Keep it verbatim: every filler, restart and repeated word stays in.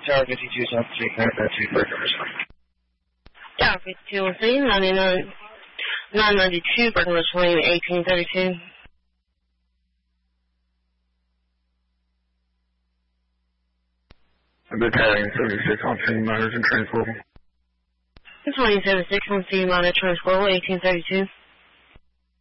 Tower fifty-two, South Street, Canada, two Burger. Tower fifty-two, one C, ninety-nine, nine ninety-two, Burger Twenty, eighteen thirty-two. Battalion seventy-six on scene, minors and transport. twenty seventy-six on C, minor transport, eighteen thirty-two.